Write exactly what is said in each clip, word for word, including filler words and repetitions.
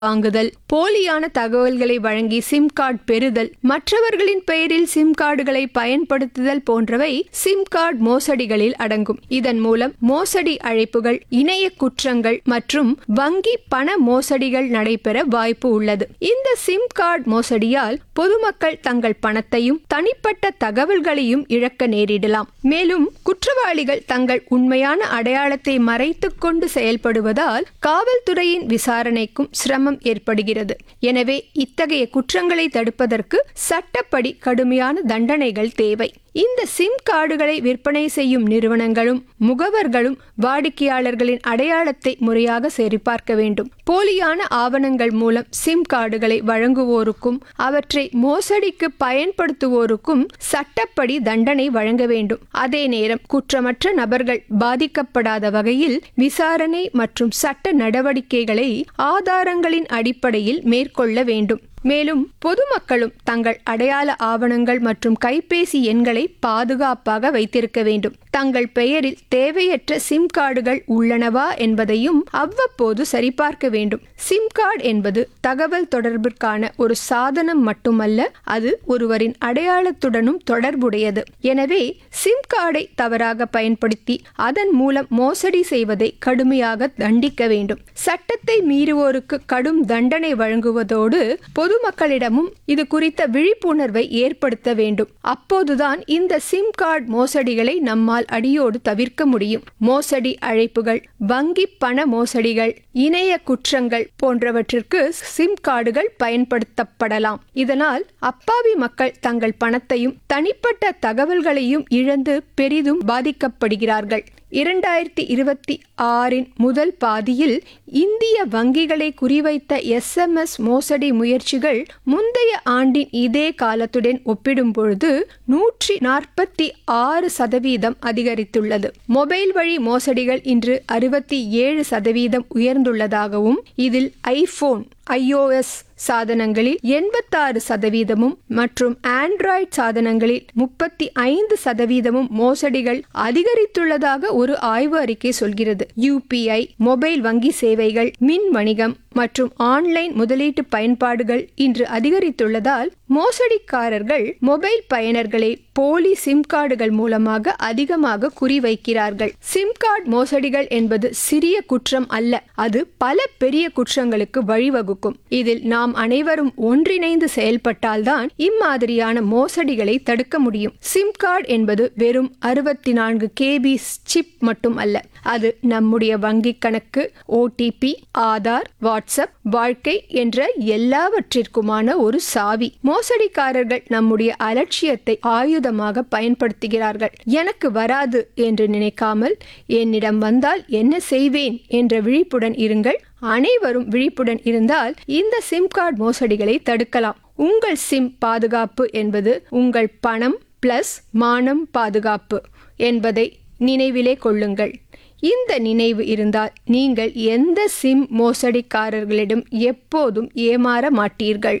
வாங்குதல், போலியான தகவல்களை வழங்கி சிம் கார்டு பெறுதல், மற்றவர்களின் பெயரில் சிம் கார்டுகளை பயன்படுத்துதல் போன்றவை சிம் கார்டு மோசடிகளில் அடங்கும். இதன் மூலம் மோசடி அழைப்புகள், இணைய குற்றங்கள் மற்றும் வங்கி பண மோசடிகள் நடைபெற வாய்ப்பு உள்ளது. இந்த சிம் கார்டு மோசடியால் பொதுமக்கள் தங்கள் பணத்தையும் தனிப்பட்ட தகவல்களையும் இழக்க நேரிடலாம். மேலும் குற்றவாளிகள் தங்கள் உண்மையான அடையாளத்தை மறைத்துக் கொண்டு செயல்படுவதால் காவல்துறையின் விசாரணைக்கும் சிரமம் ஏற்படுகிறது. எனவே இத்தகைய குற்றங்களை தடுப்பதற்கு சட்டப்படி கடுமையான தண்டனைகள் தேவை. இந்த சிம் கார்டுகளை விற்பனை செய்யும் நிறுவனங்களும் முகவர்களும் வாடிக்கையாளர்களின் அடையாளத்தை முறையாக சரிபார்க்க வேண்டும். போலியான ஆவணங்கள் மூலம் சிம் கார்டுகளை வழங்குவோருக்கும் அவற்றை மோசடிக்கு பயன்படுத்துவோருக்கும் சட்டப்படி தண்டனை வழங்க வேண்டும். அதே நேரம் குற்றமற்ற நபர்கள் பாதிக்கப்படாத வகையில் விசாரணை மற்றும் சட்ட நடவடிக்கைகளை ஆதாரங்களின் அடிப்படையில் மேற்கொள்ள வேண்டும். மேலும் பொதுமக்களும் தங்கள் அடையாள ஆவணங்கள் மற்றும் கைபேசி எண்களை பாதுகாப்பாக வைத்திருக்க வேண்டும். தங்கள் பெயரில் தேவையற்ற சிம் கார்டுகள் உள்ளனவா என்பதையும் அவ்வப்போது சரிபார்க்க வேண்டும். சிம் கார்டு என்பது தகவல் தொடர்பிற்கான ஒரு சாதனம் மட்டுமல்ல, அது ஒருவரின் அடையாளத்துடனும் தொடர்புடையது. எனவே சிம் கார்டை தவறாக பயன்படுத்தி அதன் மூலம் மோசடி செய்வதை கடுமையாக தண்டிக்க வேண்டும். சட்டத்தை மீறுவோருக்கு கடும் தண்டனை வழங்குவதோடு பொதுமக்களிடமும் இது குறித்த விழிப்புணர்வை ஏற்படுத்த வேண்டும். அப்போதுதான் இந்த சிம் கார்டு மோசடிகளை நம்மால் அடியோடு தவிர்க்க முடியும். மோசடி அழைப்புகள், வங்கி பண மோசடிகள், இணைய குற்றங்கள் போன்றவற்றிற்கு சிம் கார்டுகள் பயன்படுத்தப்படலாம். இதனால் அப்பாவி மக்கள் தங்கள் பணத்தையும் தனிப்பட்ட தகவல்களையும் இழந்து பெரிதும் பாதிக்கப்படுகிறார்கள். இரண்டாயிரத்தி இருபத்தி ஆறின் முதல் பாதியில் இந்திய வங்கிகளை குறிவைத்த எஸ் எம் எஸ் மோசடி முயற்சிகள் முந்தைய ஆண்டின் இதே காலத்துடன் ஒப்பிடும் பொழுது நூற்றி நாற்பத்தி ஆறு சதவீதம் அதிகரித்துள்ளது. மொபைல் வழி மோசடிகள் இன்று அறுபத்தி ஏழு சதவீதம் உயர்ந்துள்ளதாகவும் இதில் ஐபோன் ஐஓஎஸ் சாதனங்களில் எண்பத்தாறு சதவீதமும் மற்றும் ஆண்ட்ராய்டு சாதனங்களில் முப்பத்தி ஐந்து சதவீதமும் மோசடிகள் அதிகரித்துள்ளதாக ஒரு ஆய்வு அறிக்கை சொல்கிறது. யூபிஐ, மொபைல் வங்கி சேவைகள், மின் வணிகம் மற்றும் ஆன்லைன் முதலீட்டு பயன்பாடுகள் இன்று அதிகரித்துள்ளதால் மோசடிக்காரர்கள் மொபைல் பயனர்களை போலி சிம் கார்டுகள் மூலமாக அதிகமாக குறிவைக்கிறார்கள். சிம் கார்டு மோசடிகள் என்பது சிறிய குற்றம் அல்ல, அது பல பெரிய குற்றங்களுக்கு வழிவகுக்கும். இதில் நாம் அனைவரும் ஒன்றிணைந்து செயல்பட்டால்தான் இம்மாதிரியான மோசடிகளை தடுக்க முடியும். சிம் கார்டு என்பது வெறும் அறுபத்தி நான்கு கேபி சிப் மட்டும் அல்ல, அது நம்முடைய வங்கி கணக்கு, ஓடிபி, ஆதார், வாட்ஸ்அப், வாழ்க்கை என்ற எல்லாவற்றிற்குமான ஒரு சாவி. மோசடிக்காரர்கள் நம்முடைய அலட்சியத்தை ஆயுதமாக பயன்படுத்துகிறார்கள். எனக்கு வராது என்று நினைக்காமல் என்னிடம் வந்தால் என்ன செய்வேன் என்ற விழிப்புடன் இருங்கள். அனைவரும் விழிப்புடன் இருந்தால் இந்த சிம் கார்டு மோசடிகளை தடுக்கலாம். உங்கள் சிம் பாதுகாப்பு என்பது உங்கள் பணம் பிளஸ் மானம் பாதுகாப்பு என்பதை நினைவிலே கொள்ளுங்கள். இந்த நினைவு இருந்தால் நீங்கள் எந்த சிம் மோசடிக்காரர்களிடம் எப்போதும் ஏமாற மாட்டீர்கள்.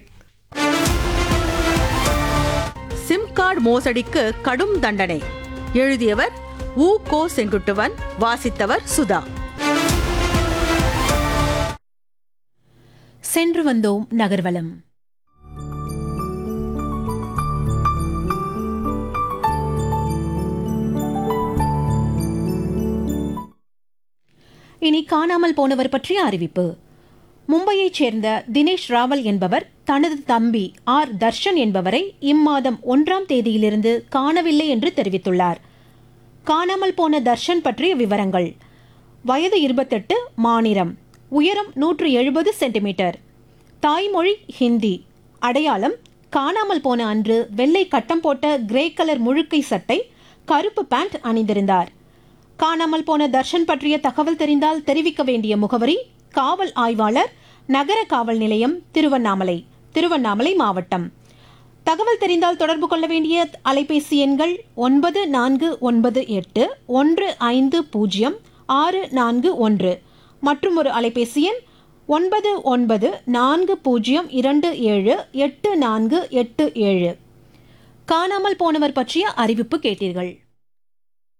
சிம் கார்டு மோசடிக்கு கடும் தண்டனை. எழுதியவர் உ கோ செங்குட்டுவன், வாசித்தவர் சுதா. சென்று வந்தோம் நகர்வலம். இனி காணாமல் போனவர் பற்றிய அறிவிப்பு. மும்பையைச் சேர்ந்த தினேஷ் ராவல் என்பவர் தனது தம்பி ஆர் தர்ஷன் என்பவரை இம்மாதம் ஒன்றாம் தேதியிலிருந்து காணவில்லை என்று தெரிவித்துள்ளார். காணாமல் போன தர்ஷன் பற்றிய விவரங்கள்: வயது இருபத்தெட்டு, மாநிலம் உயரம் நூற்று எழுபது சென்டிமீட்டர், தாய்மொழி ஹிந்தி, அடையாளம் காணாமல் போன அன்று வெள்ளை கட்டம் போட்ட கிரே கலர் முழுக்கை சட்டை, கருப்பு பேண்ட் அணிந்திருந்தார். காணாமல் போன தர்ஷன் பற்றிய தகவல் தெரிந்தால் தெரிவிக்க வேண்டிய முகவரி: காவல் ஆய்வாளர், நகர காவல் நிலையம், திருவண்ணாமலை, திருவண்ணாமலை மாவட்டம். தகவல் தெரிந்தால் தொடர்பு கொள்ள வேண்டிய அலைபேசி எண்கள் ஒன்பது நான்கு ஒன்பது எட்டு ஒன்று ஐந்து பூஜ்ஜியம் ஆறு நான்கு ஒன்று மற்றும் ஒரு அலைபேசி எண் ஒன்பது ஒன்பது நான்கு பூஜ்ஜியம் இரண்டு ஏழு எட்டு நான்கு எட்டு ஏழு. காணாமல் போனவர் பற்றிய அறிவிப்பு கேட்டீர்கள்.